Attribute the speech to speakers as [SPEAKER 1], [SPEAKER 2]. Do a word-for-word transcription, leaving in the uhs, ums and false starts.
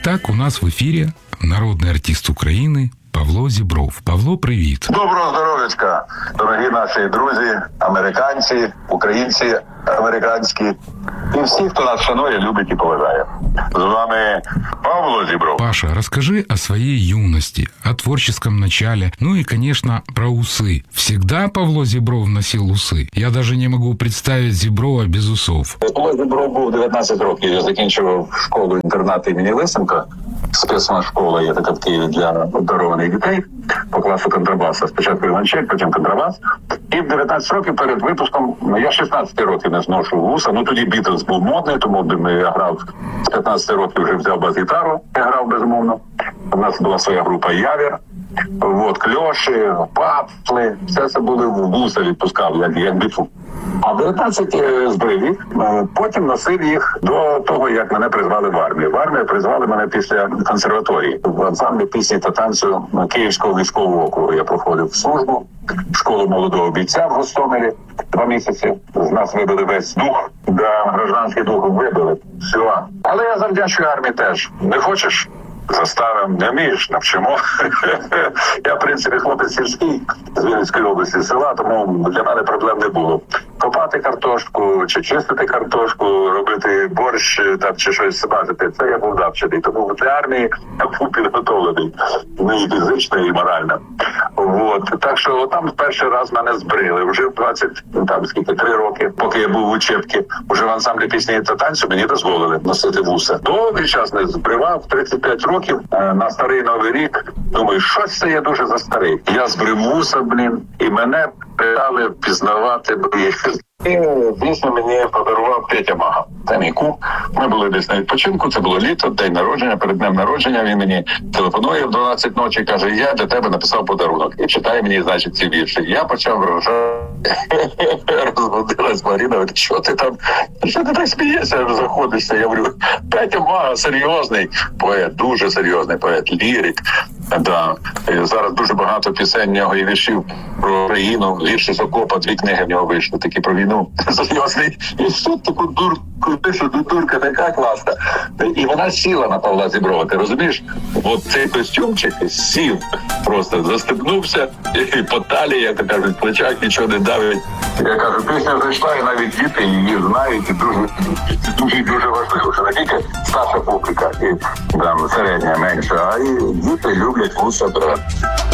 [SPEAKER 1] Итак, у нас в эфире народный артист Украины Павло Зібров. Павло, привіт.
[SPEAKER 2] Доброго здоров'ячка, дорогі наші друзі, американці, українці американські і всі, хто нас шанує, любить і поважає. З вами Павло Зібров.
[SPEAKER 1] Паша, расскажи о своей юности, о творческом начале, ну и, конечно, про усы. Всегда Павло Зібров носил усы? Я даже не могу представить Зіброва без усов.
[SPEAKER 2] Павло Зібров був дев'ятнадцять років, я закінчував школу-інтернат імені Лисенка. Спецна школа є така в Києві для обдарованих дітей по класу контрабаса. Спочатку іванчек, потім контрабас. І в дев'ятнадцять років перед випуском, ну, я шістнадцять років не зношу вуса. Ну тоді Бітлз був модний, тому я грав з п'ятнадцяти років, вже взяв бас-гітару. Я грав безумовно. У нас була своя група «Явір». От, кльоші, папли, все це були в вуса відпускав, як, як біту. А в дев'ятнадцять збрив їх, потім носив їх до того, як мене призвали в армію. В армію призвали мене після консерваторії. В ансамблі пісні та танцю Київського військового округу я проходив службу, школу молодого бійця в Гостомелі. Два місяці з нас вибили весь дух, да, гражданський дух вибили. Все. Але я завдячую армії теж. Не хочеш? Заставимо, не вмієш, навчимо. Я, в принципі, хлопець сільський з Вінницької області, села, тому для мене проблем не було. Копати картошку, чи чистити картошку, робити борщ там, чи щось смажити, це я був навчений. Тому для армії я був підготовлений, ну, і фізично, і морально. От. Так що там перший раз мене збрили. Вже в двадцять, там скільки, три роки, поки я був в учебці, вже в ансамблі пісні та танцю мені дозволили носити вуса. Довгий час не збривав, тридцять п'ять років, на старий Новий рік. Думаю, щось це я дуже за старий. Я збрив вуса, блін, і мене питали пізнавати, блін. І, звісно, мені подарував Петя Мага. Це мій кум. Ми були десь на відпочинку, це було літо, день народження, перед днем народження він мені телефонує в дванадцять ночі, каже, я для тебе написав подарунок. І читає мені, значить, ці вірші. Я почав рожати. Розбудилась Маріна, говорить, що ти там, що ти так смієшся, заходишся? Я говорю, Петя Мага серйозний поет, дуже серйозний поет, лірик. Да. І зараз дуже багато пісень в нього і віршів про Україну, вірші з окопа, дві книги в нього вийшли, такі про війну. Серйозний. І тут таку дурку, ти що, дурка така класна. І вона сіла на Павла Зіброва, ти розумієш? От цей костюмчик сів, просто застебнувся, і по талії, як то кажуть, в плечах нічого не давить. Я кажу, пісня зайшла, і навіть діти її знають, і дуже, дуже, дуже важливо, що не тільки старша публіка, і там середня, менша, а і діти люблять вуса брати.